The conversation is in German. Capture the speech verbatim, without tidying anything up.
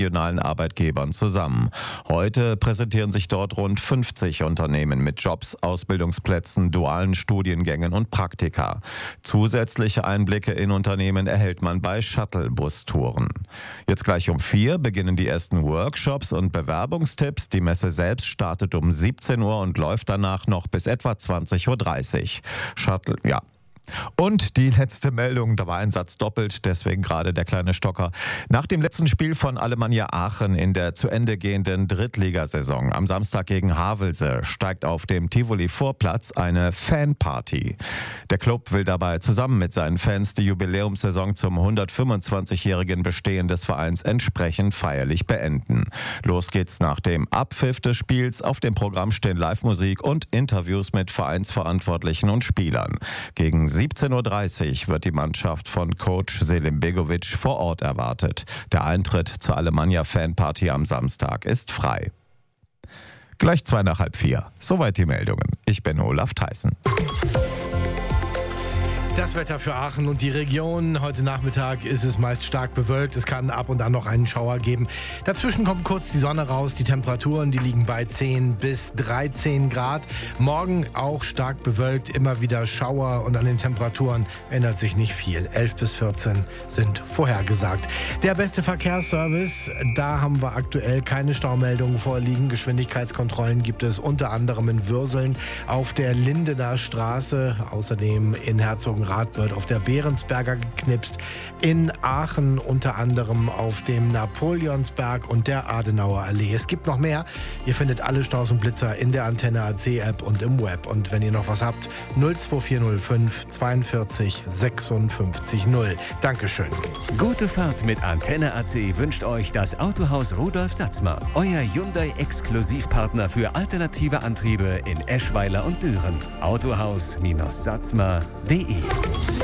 regionalen Arbeitgebern zusammen. Heute präsentieren sich dort rund fünfzig Unternehmen mit Jobs, Ausbildungsplätzen, dualen Studiengängen und Praktika. Zusätzliche Einblicke in Unternehmen erhält man bei Shuttle-Bus-Touren. Jetzt gleich um vier beginnen die ersten Workshops und Bewerbungstipps. Die Messe selbst startet um siebzehn Uhr und läuft danach noch bis etwa zwanzig Uhr dreißig. Shuttle, ja. Und die letzte Meldung, da war ein Satz doppelt, deswegen gerade der kleine Stocker. Nach dem letzten Spiel von Alemannia Aachen in der zu Ende gehenden Drittligasaison am Samstag gegen Havelse steigt auf dem Tivoli-Vorplatz eine Fanparty. Der Club will dabei zusammen mit seinen Fans die Jubiläumssaison zum hundertfünfundzwanzigjährigen Bestehen des Vereins entsprechend feierlich beenden. Los geht's nach dem Abpfiff des Spiels. Auf dem Programm stehen Live-Musik und Interviews mit Vereinsverantwortlichen und Spielern. Gegen siebzehn Uhr dreißig wird die Mannschaft von Coach Selim Begovic vor Ort erwartet. Der Eintritt zur Alemannia Fanparty am Samstag ist frei. Gleich zwei nach halb vier. Soweit die Meldungen. Ich bin Olaf Theissen. Das Wetter für Aachen und die Region. Heute Nachmittag ist es meist stark bewölkt. Es kann ab und an noch einen Schauer geben. Dazwischen kommt kurz die Sonne raus. Die Temperaturen, die liegen bei zehn bis dreizehn Grad. Morgen auch stark bewölkt, immer wieder Schauer und an den Temperaturen ändert sich nicht viel. elf bis vierzehn sind vorhergesagt. Der beste Verkehrsservice, da haben wir aktuell keine Staumeldungen vorliegen. Geschwindigkeitskontrollen gibt es unter anderem in Würseln auf der Lindener Straße. Außerdem in Herzogenrath wird auf der Behrensberger geknipst, in Aachen unter anderem auf dem Napoleonsberg und der Adenauer Allee. Es gibt noch mehr. Ihr findet alle Staus und Blitzer in der Antenne A C App und im Web. Und wenn ihr noch was habt, null zwei vier null fünf zweiundvierzig sechsundfünfzig null. Dankeschön. Gute Fahrt mit Antenne A C wünscht euch das Autohaus Rudolf Satzmer. Euer Hyundai-Exklusivpartner für alternative Antriebe in Eschweiler und Düren. autohaus Satzmer punkt de